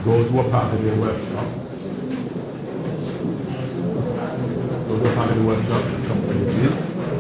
those who are part of the workshop. Those who are part of the workshop, come please.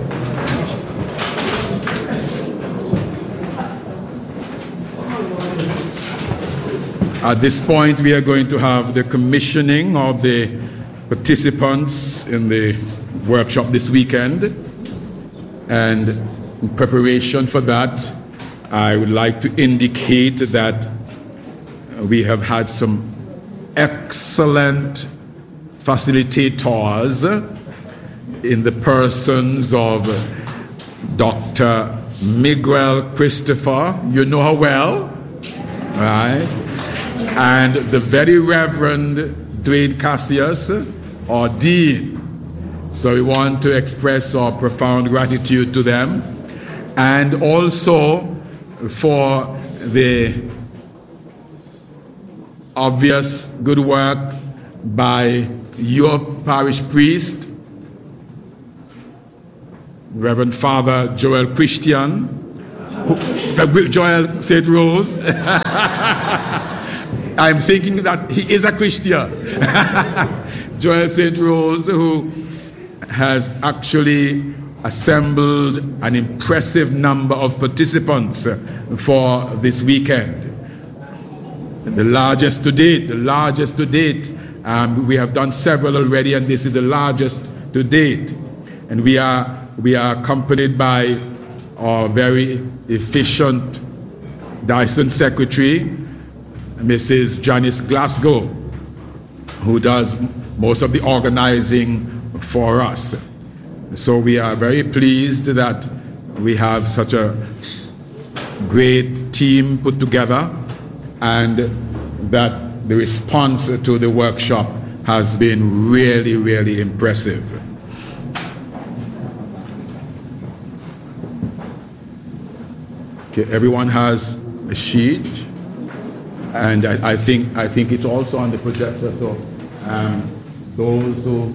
At this point, we are going to have the commissioning of the participants in the workshop this weekend. And in preparation for that, I would like to indicate that we have had some excellent facilitators in the persons of Dr. Miguel Christopher. You know her well, right? And the very Reverend Dwayne Cassius, our Dean. So we want to express our profound gratitude to them. And also for the obvious good work by your parish priest, Reverend Father Joel Christian, Joel St. Rose. I'm thinking that he is a Christian. Joel St. Rose, who has actually assembled an impressive number of participants for this weekend. The largest to date. We have done several already, and this is the largest to date. And we are accompanied by our very efficient Dyson Secretary, Mrs. Janice Glasgow, who does most of the organizing for us. So we are very pleased that we have such a great team put together, and that the response to the workshop has been really, really impressive. Okay, everyone has a sheet, and I think it's also on the projector. So those who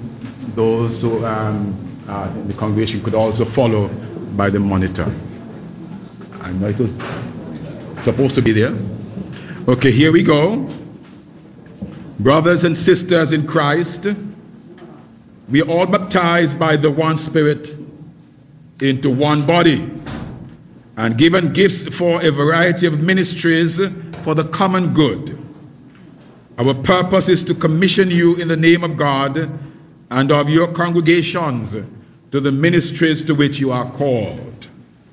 in the congregation could also follow by the monitor. I know it was supposed to be there. Okay, here we go. Brothers and sisters in Christ, we are all baptized by the one Spirit into one body, and given gifts for a variety of ministries for the common good. Our purpose is to commission you in the name of God and of your congregations to the ministries to which you are called.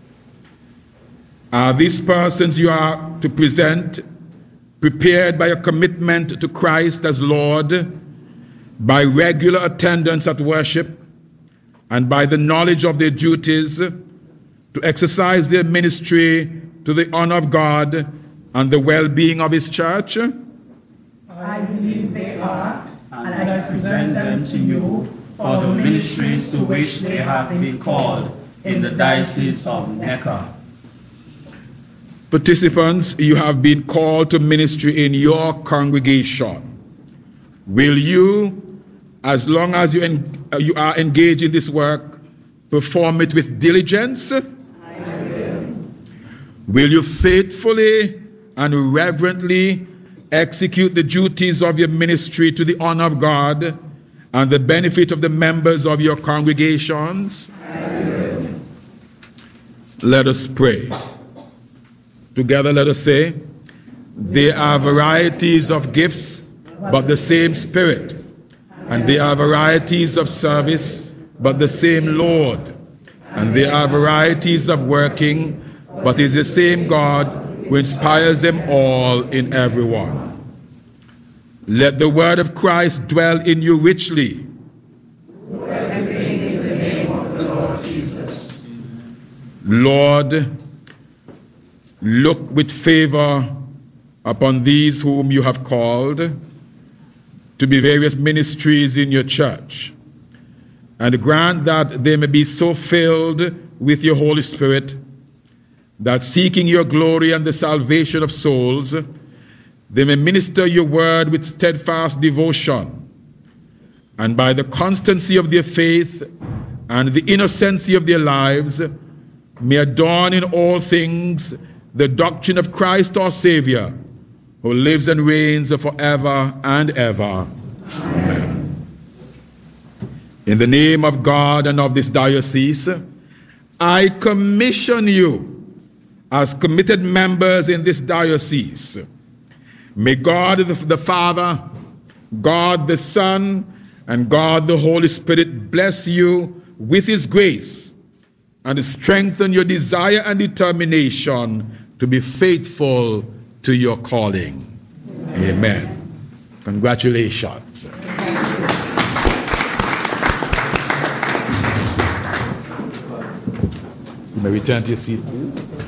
These persons you are to present, prepared by a commitment to Christ as Lord, by regular attendance at worship, and by the knowledge of their duties, to exercise their ministry to the honor of God and the well-being of His church. I believe they are, and I present them to you for the ministries to which they have been called in the Diocese of Necker. Participants, you have been called to ministry in your congregation. Will you, as long as you are engaged in this work, perform it with diligence? I will. Will you faithfully and reverently execute the duties of your ministry to the honor of God and the benefit of the members of your congregations? I will. Let us pray. Together let us say, there are varieties of gifts, but the same Spirit. And there are varieties of service, but the same Lord. And there are varieties of working, but it is the same God who inspires them all in everyone. Let the word of Christ dwell in you richly. Do everything in the name of the Lord Jesus. Lord, look with favor upon these whom you have called to be various ministries in your church, and grant that they may be so filled with your Holy Spirit that, seeking your glory and the salvation of souls, they may minister your word with steadfast devotion, and by the constancy of their faith and the innocency of their lives may adorn in all things the doctrine of Christ our Savior, who lives and reigns forever and ever. Amen. In the name of God and of this diocese, I commission you as committed members in this diocese. May God the Father, God the Son, and God the Holy Spirit bless you with his grace and strengthen your desire and determination to be faithful to your calling. Amen. Congratulations. You may return to your seat, please.